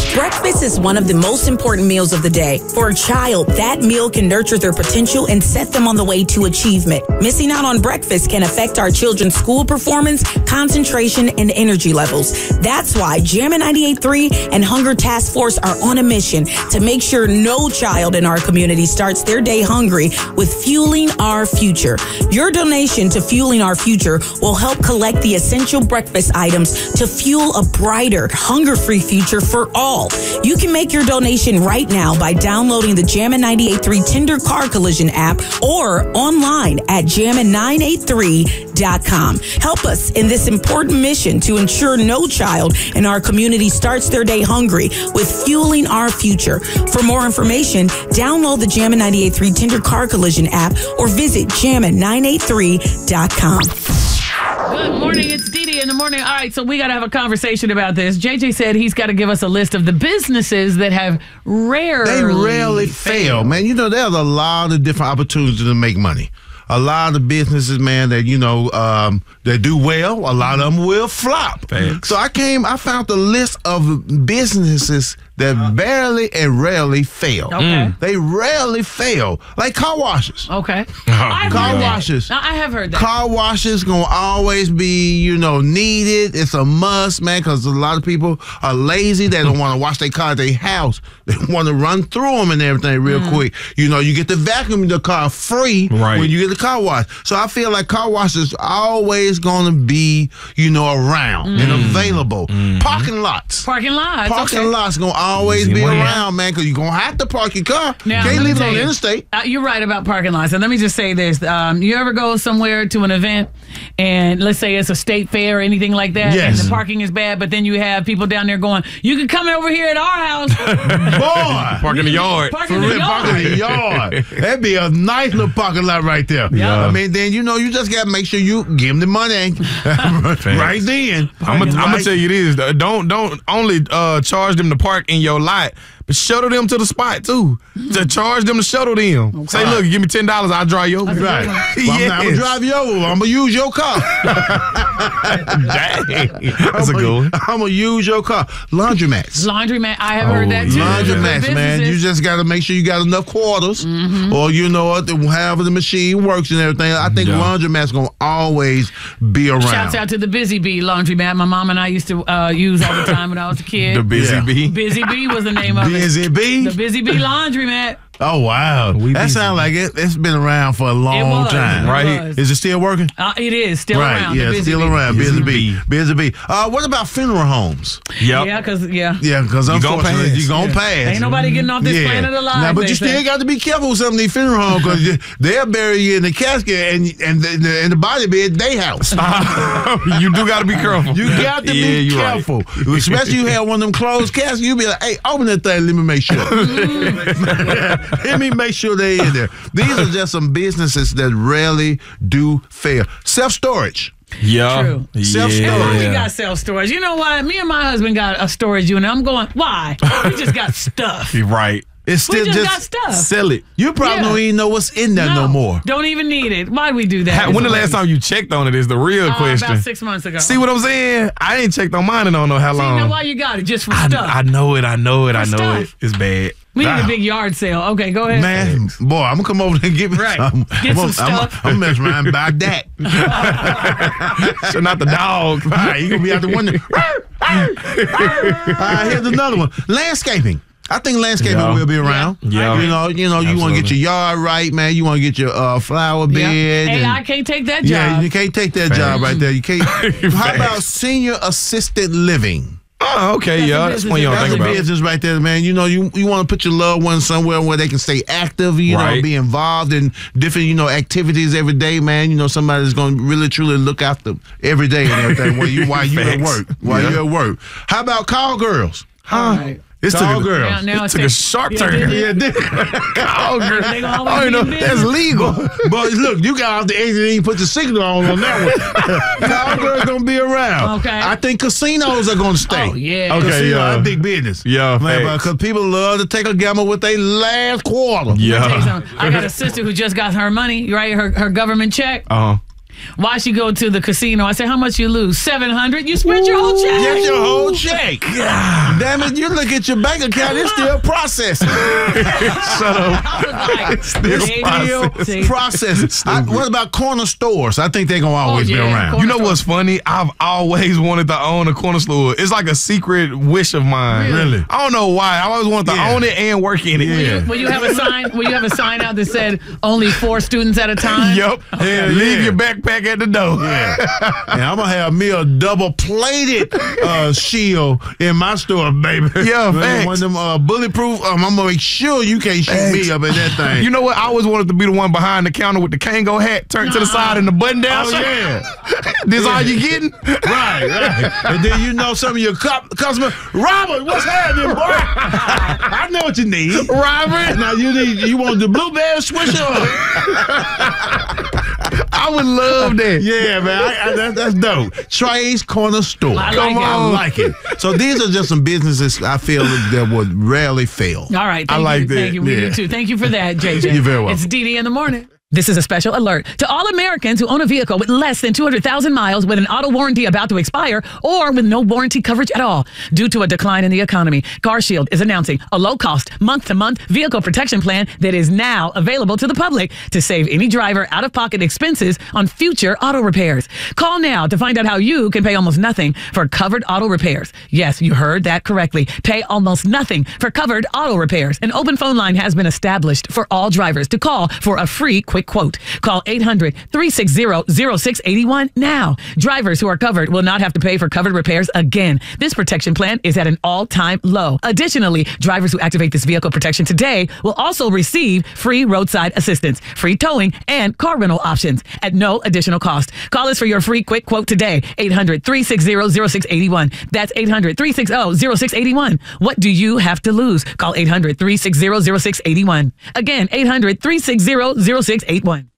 Breakfast is one of the most important meals of the day. For a child, that meal can nurture their potential and set them on the way to achievement. Missing out on breakfast can affect our children's school performance, concentration, and energy levels. That's why Jammin' 98.3 and Hunger Task Force are on a mission to make sure no child in our community starts their day hungry with Fueling Our Future. Your donation to Fueling Our Future will help collect the essential breakfast items to fuel a brighter, hunger-free future for all. You can make your donation right now by downloading the Jammin' 98.3 Tender Car Collision app or online at jammin983.com. Help us in this important mission to ensure no child in our community starts their day hungry with Fueling Our Future. For more information, download the Jammin' 98.3 Tender Car Collision app or visit jammin983.com. Good morning, it's Dee Dee in the morning. All right, so we got to have a conversation about this. JJ said he's got to give us a list of the businesses that have rarely fail. Man, you know, there's a lot of different opportunities to make money. A lot of businesses, man, that, you know, that do well, a lot of them will flop. Thanks. So I found the list of businesses that barely and rarely fail. Okay. They rarely fail. Like car washes. Okay. Car washes. Now, I have heard that. Car washes gonna always be, you know, needed. It's a must, man, because a lot of people are lazy. They don't want to wash their car at their house. They want to run through them and everything real quick. You know, you get to vacuum the car free when you get the car wash. So I feel like car washes always gonna be, you know, around and available. Parking lots. Parking lots. Parking lots gonna always be around, man, because you're gonna have to park your car. Now, can't leave it on the interstate. You're right about parking lots. And let me just say this. You ever go somewhere to an event and let's say it's a state fair or anything like that, and the parking is bad, but then you have people down there going, you can come over here at our house. Boy! Park in the yard. Park in the yard. That'd be a nice little parking lot right there. Yeah. I mean, then, you know, you just got to make sure you give them the money right then. I'm gonna tell you this: don't only charge them to park in your lot, but shuttle them to the spot too. To charge them to shuttle them. Okay. Say, look, give me $10, I'll drive you over. Right. Well, I'm not gonna drive you over. I'm gonna use your car. Dang, that's a good one. I'm gonna use your car. Laundromats. Laundromat. I have heard that too. Laundromats, man. You just gotta make sure you got enough quarters, or you know what, however the machine works and everything. I think laundromats gonna always be around. Shouts out to the Busy Bee Laundromat. My mom and I used to use all the time when I was a kid. The Busy Bee. Busy Bee was the name of it. Busy Bee? The Busy Bee Laundromat. Oh, wow. That sounds like it's been around for a long time. Right? Is it still working? It is still around. Yeah, still around. Busy Bee. Busy Bee. What about funeral homes? Yep. Yeah, because unfortunately, you're going to pass. Ain't nobody getting off this planet alive. Now, but you still got to be careful with some of these funeral homes because they'll bury you in the casket and the body bed they house. You do got to be careful. You got to be careful. Right. Especially you have one of them closed caskets, you be like, hey, open that thing, let me make sure. Let me make sure they're in there. These are just some businesses that rarely do fail. Self-storage. Yeah. True. Self-storage. We got self-storage. You know what? Me and my husband got a storage unit. I'm going, why? We just got stuff. You're right. It's still we just got stuff. Sell it. You probably don't even know what's in there no more. Don't even need it. Why'd we do that? When the last time you checked on it is the real question. About 6 months ago. See what I'm saying? I ain't checked on mine in I don't know how long. You know why you got it? Just for stuff. I know it. It's bad. We need a big yard sale. Okay, go ahead. Man, boy, I'm going to come over there and get me some. Get some stuff. I'm going to mess around and buy that. So not the dog. All right, you going to be out the window. Here's another one. Landscaping. I think landscaping will be around. Yeah. You know, you want to get your yard right, man. You want to get your flower bed. Hey, I can't take that job. Yeah, you can't take that job right there. You can't. How about senior assisted living? Oh, okay, that's one you don't think about. That's a business right there, man. You know, you want to put your loved ones somewhere where they can stay active, you know, be involved in different, you know, activities every day, man. You know, somebody's going to really, truly look after every day and everything while you at work. While you're at work. How about call girls? Right. It's call girls. Now it took a sharp turn. Call girls. Oh, you know, that's legal. But look, you got off the exit and you put the signal on that one. Call girls going to be around. Okay. I think casinos are going to stay. Oh, yeah. Okay, casino, that's big business. Yeah, man, because people love to take a gamble with their last quarter. Yeah. I got a sister who just got her money, right? Her government check. Uh-huh. Watch you go to the casino. I say, how much you lose? $700. You spent your whole check. Get your whole check. Damn it, you look at your bank account, it's still processing. Shut up. Still processing. What about corner stores? I think they're going to always be around. You know what's funny? I've always wanted to own a corner store. It's like a secret wish of mine. Really? I don't know why. I always wanted to own it and work in it. Will you have a sign? Will you have a sign out that said only 4 students at a time? Yep. Leave your backpack at the door. Yeah. And I'm going to have me a double-plated shield in my store, baby. Yeah, man, one of them bulletproof. I'm going to make sure you can't shoot me up in that thing. You know what? I always wanted to be the one behind the counter with the Kango hat turned to the side and the button down. Oh, yeah. This all you getting? Right. And then you know some of your customers, Robert, what's happening, boy? I know what you need. Robert. Now you want the blueberry swisher? I would love that. Yeah, man. That's dope. Trey's Corner Store. I like it. So these are just some businesses I feel that would rarely fail. All right. I like that. Thank you. We do too. Thank you for that, JJ. You're very welcome. It's DD in the morning. This is a special alert to all Americans who own a vehicle with less than 200,000 miles with an auto warranty about to expire or with no warranty coverage at all. Due to a decline in the economy, CarShield is announcing a low-cost, month-to-month vehicle protection plan that is now available to the public to save any driver out-of-pocket expenses on future auto repairs. Call now to find out how you can pay almost nothing for covered auto repairs. Yes, you heard that correctly. Pay almost nothing for covered auto repairs. An open phone line has been established for all drivers to call for a free quick quote. Call 800-360-0681 now. Drivers who are covered will not have to pay for covered repairs again. This protection plan is at an all-time low. Additionally, drivers who activate this vehicle protection today will also receive free roadside assistance, free towing, and car rental options at no additional cost. Call us for your free quick quote today. 800-360-0681. That's 800-360-0681. What do you have to lose? Call 800-360-0681. Again, 800-360-0681.